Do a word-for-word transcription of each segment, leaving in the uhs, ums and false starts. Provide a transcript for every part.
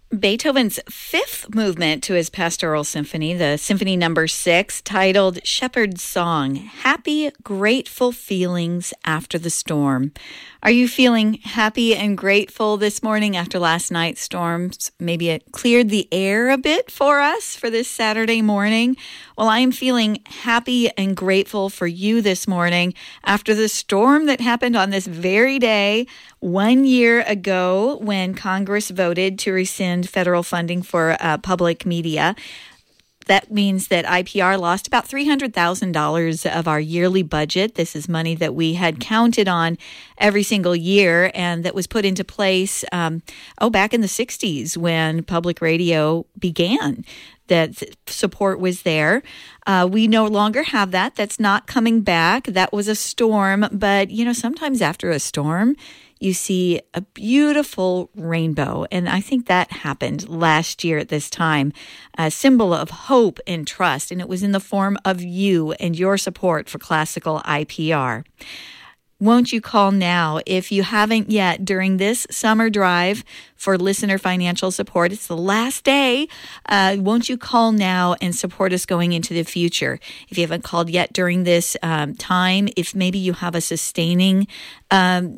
Beethoven's fifth movement to his Pastoral Symphony, the Symphony Number Six, titled Shepherd's Song, Happy, Grateful Feelings After the Storm. Are you feeling happy and grateful this morning after last night's storms? Maybe it cleared the air a bit for us for this Saturday morning. Well, I am feeling happy and grateful for you this morning after the storm that happened on this very day one year ago when Congress voted to rescind federal funding for uh, public media. That means that I P R lost about three hundred thousand dollars of our yearly budget. This is money that we had counted on every single year and that was put into place, um, oh, back in the sixties when public radio began. That support was there. Uh, we no longer have that. That's not coming back. That was a storm. But, you know, sometimes after a storm, you see a beautiful rainbow. And I think that happened last year at this time, a symbol of hope and trust. And it was in the form of you and your support for Classical I P R. Won't you call now if you haven't yet during this summer drive for listener financial support? It's the last day. Uh, won't you call now and support us going into the future? If you haven't called yet during this um, time, if maybe you have a sustaining um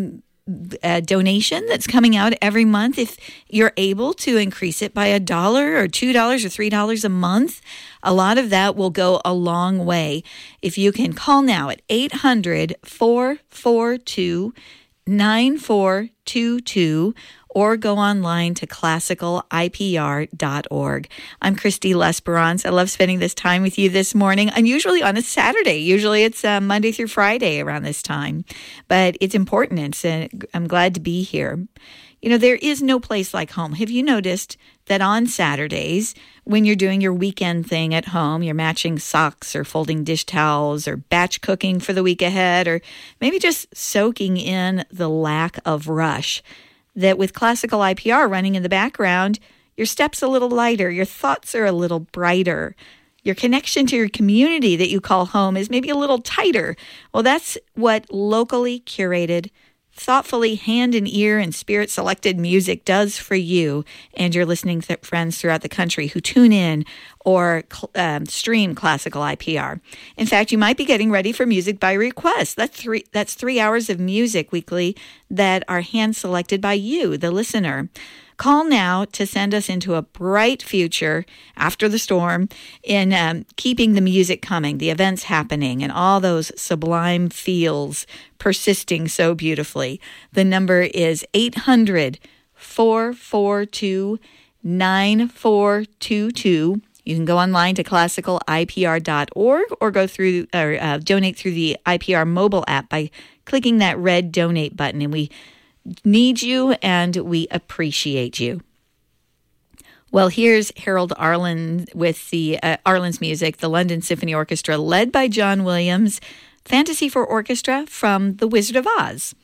A donation that's coming out every month, if you're able to increase it by a dollar or two dollars or three dollars a month, a lot of that will go a long way. If you can call now at eight hundred, four four two, nine four two two or go online to classical I P R dot org. I'm Christy Lesperance. I love spending this time with you this morning. I'm usually on a Saturday. Usually it's uh, Monday through Friday around this time. But it's important, and so I'm glad to be here. You know, there is no place like home. Have you noticed that on Saturdays, when you're doing your weekend thing at home, you're matching socks or folding dish towels or batch cooking for the week ahead, or maybe just soaking in the lack of rush, that with Classical I P R running in the background, your step's a little lighter, your thoughts are a little brighter, your connection to your community that you call home is maybe a little tighter. Well, that's what locally curated, thoughtfully hand and ear and spirit selected music does for you and your listening th- friends throughout the country who tune in or um, stream Classical I P R. In fact, you might be getting ready for music by request. That's three, that's three hours of music weekly that are hand selected by you, the listener. Call now to send us into a bright future after the storm in um, keeping the music coming, the events happening, and all those sublime feels persisting so beautifully. The number is eight hundred, four four two, nine four two two. You can go online to classical I P R dot org or go through or uh, donate through the I P R mobile app by clicking that red donate button. And we need you and we appreciate you. Well, here's Harold Arlen with the uh, Arlen's music, the London Symphony Orchestra, led by John Williams, Fantasy for Orchestra from The Wizard of Oz.